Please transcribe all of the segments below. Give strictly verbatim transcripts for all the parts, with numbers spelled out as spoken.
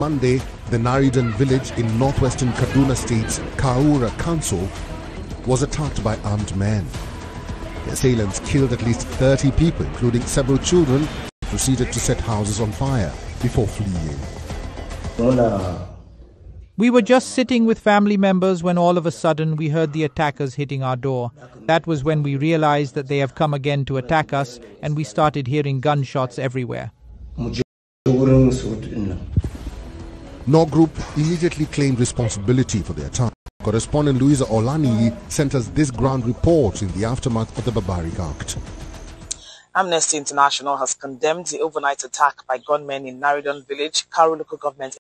Monday, the Naridan village in northwestern Kaduna State's Kaura Council was attacked by armed men. The assailants killed at least thirty people, including several children, and proceeded to set houses on fire before fleeing. We were just sitting with family members when all of a sudden we heard the attackers hitting our door. That was when we realized that they have come again to attack us, and we started hearing gunshots everywhere. Nor Group immediately claimed responsibility for the attack. Correspondent Louisa Olani sent us this ground report in the aftermath of the barbaric act. Amnesty International has condemned the overnight attack by gunmen in Naridan village, Karu local government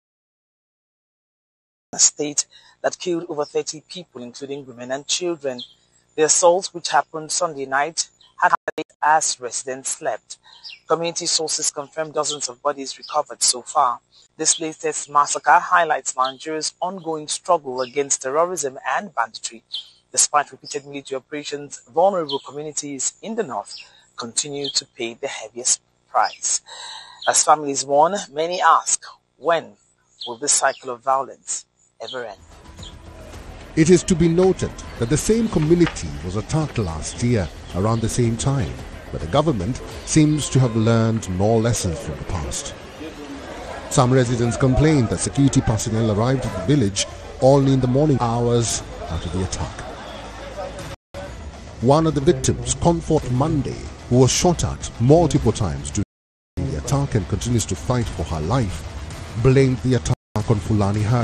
state, that killed over thirty people, including women and children. The assault, which happened Sunday night, had happened as residents slept. Community sources confirm dozens of bodies recovered so far. This latest massacre highlights Nigeria's ongoing struggle against terrorism and banditry. Despite repeated military operations, vulnerable communities in the north continue to pay the heaviest price. As families mourn, many ask, when will this cycle of violence ever end? It is to be noted that the same community was attacked last year around the same time, but the government seems to have learned no lessons from the past. Some residents complained that security personnel arrived at the village only in the morning hours after the attack. One of the victims, Comfort Monday, who was shot at multiple times during the attack and continues to fight for her life, blamed the attack on Fulani herders.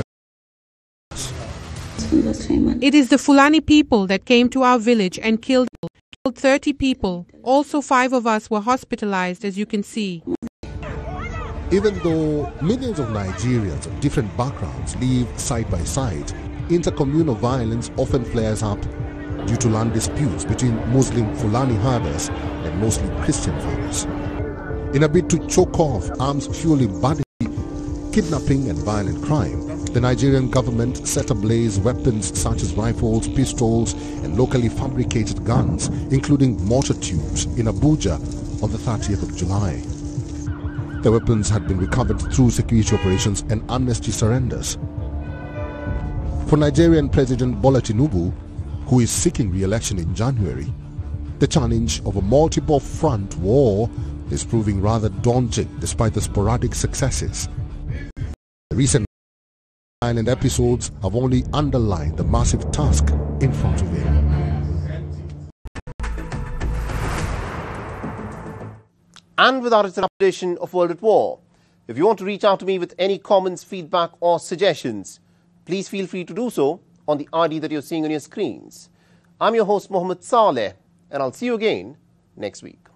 It is the Fulani people that came to our village and killed, killed thirty people. Also, five of us were hospitalized, as you can see. Even though millions of Nigerians of different backgrounds live side by side, intercommunal violence often flares up due to land disputes between Muslim Fulani herders and mostly Christian farmers. In a bid to choke off arms fueling banditry, kidnapping and violent crime, the Nigerian government set ablaze weapons such as rifles, pistols and locally fabricated guns, including mortar tubes, in Abuja on the thirtieth of July. The weapons had been recovered through security operations and amnesty surrenders. For Nigerian President Bola Tinubu, who is seeking re-election in January, the challenge of a multiple front war is proving rather daunting despite the sporadic successes. The recent violent episodes have only underlined the massive task in front of him. And with that, it's an updation of World at War. If you want to reach out to me with any comments, feedback or suggestions, please feel free to do so on the I D that you're seeing on your screens. I'm your host, Mohammed Saleh, and I'll see you again next week.